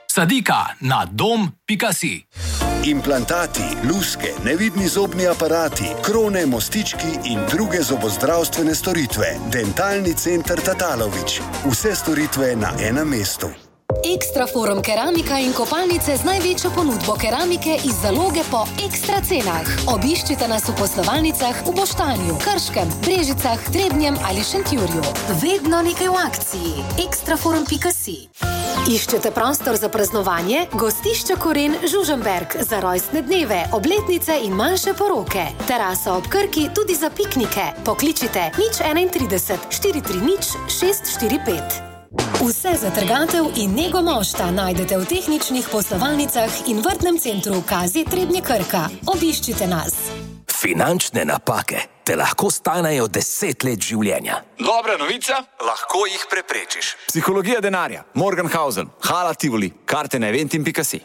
Sadika na dom.si. Implantati, luske, nevidni zobni aparati, krone, mostički in druge zobozdravstvene storitve. Dentalni center Tatalović. Vse storitve na enem mestu. Ekstra Forum keramika in kopalnice z največjo ponudbo keramike iz zaloge po ekstra cenah. Obiščite nas v poslovalnicah v Boštanju, Krškem, Brežicah, Trebnjem ali Šentjurju. Vedno nekaj v akciji. Ekstraforum.si. Iščete prostor za praznovanje? Gostišče Koren Žužemberk za rojstne dneve, obletnice in manjše poroke. Terasa ob Krki tudi za piknike. Pokličite 031 430 645. Vse za trgatev in nego mošta najdete v tehničnih poslovalnicah in vrtnem centru Kazi Trebnje Krka. Obiščite nas. Finančne napake te lahko stanejo 10 let življenja. Dobra novica, lahko jih preprečiš. Psihologija denarja, Morgenhausen, Hala Tivoli, karte na eventim.si.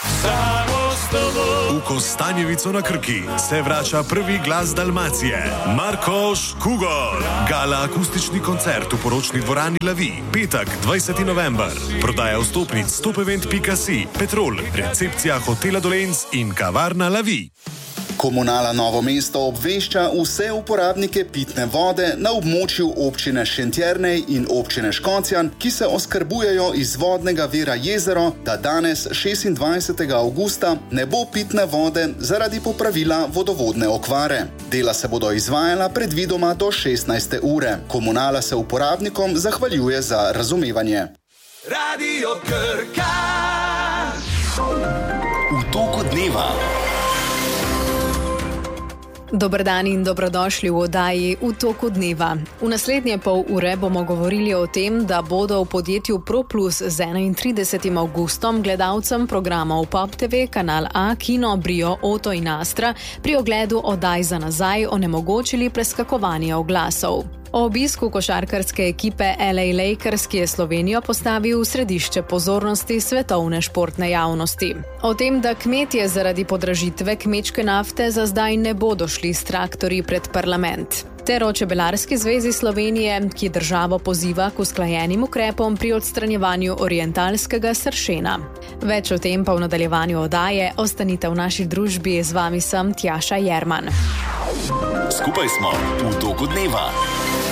V Kostanjevico na Krki se vrača prvi glas Dalmacije, Marko Škugor. Gala akustični koncert v poročni dvorani Lavi, petek 20. november. Prodaja vstopnic stopevent.si, Petrol, recepcija hotela Dolenc in kavarna Lavi. Komunala Novo mesto obvešča vse uporabnike pitne vode na območju občine Šentjernej in občine Škocjan, ki se oskrbujejo iz vodnega vira Jezero, da danes 26. avgusta ne bo pitne vode zaradi popravila vodovodne okvare. Dela se bodo izvajala predvidoma do 16. ure. Komunala se uporabnikom zahvaljuje za razumevanje. Radio Krka. V toku dneva. Dober dan in dobrodošli v oddaji V toku dneva. V naslednje pol ure bomo govorili o tem, da bodo v podjetju ProPlus z 31. avgustom gledalcem programov Pop TV, Kanal A, Kino, Brio, Oto in Astra pri ogledu oddaj za nazaj onemogočili preskakovanje oglasov. O obisku košarkarske ekipe LA Lakers, ki je Slovenijo postavil v središče pozornosti svetovne športne javnosti. O tem, da kmetje zaradi podražitve kmečke nafte za zdaj ne bodo šli s traktorji pred parlament. Ter o Čebelarski zvezi Slovenije, ki državo poziva k usklajenim ukrepom pri odstranjevanju orientalskega sršena. Več o tem pa v nadaljevanju oddaje. Ostanite v naši družbi, z vami sem Tjaša Jerman. Skupaj smo v toku dneva.